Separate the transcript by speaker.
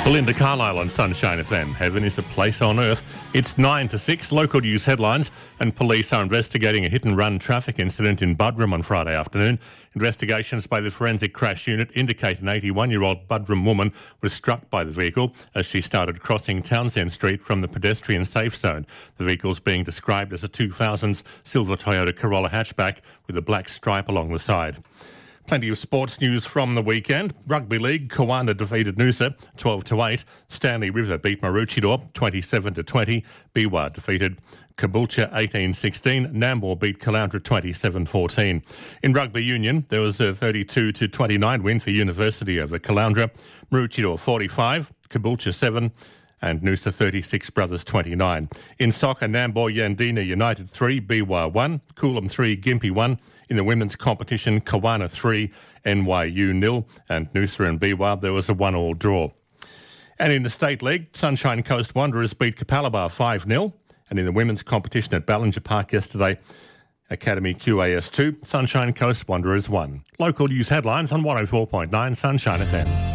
Speaker 1: Belinda Carlisle on Sunshine FM. Heaven is a place on earth. It's 9 to 6. Local news headlines, and police are investigating a hit-and-run traffic incident in Buderim on Friday afternoon. Investigations by the Forensic Crash Unit indicate an 81-year-old Buderim woman was struck by the vehicle as she started crossing Townsend Street from the pedestrian safe zone. The vehicle's being described as a 2000s silver Toyota Corolla hatchback with a black stripe along the side. Plenty of sports news from the weekend. Rugby League, Kawana defeated Noosa 12-8. Stanley River beat Maroochydore 27-20. Biwa defeated Caboolture 18-16. Nambour beat Caloundra 27-14. In rugby union, there was a 32-29 win for University over Caloundra. Maroochydore 45, Caboolture 7, and Noosa 36, Brothers 29. In soccer, Nambour Yandina United 3, Biwa 1, Coolum 3, Gympie 1. In the women's competition, Kawana 3, NYU 0, and Noosa and Biwa, there was a 1-1 draw. And in the State League, Sunshine Coast Wanderers beat Capalaba 5-0. And in the women's competition at Ballinger Park yesterday, Academy QAS 2, Sunshine Coast Wanderers 1. Local news headlines on 104.9 Sunshine FM.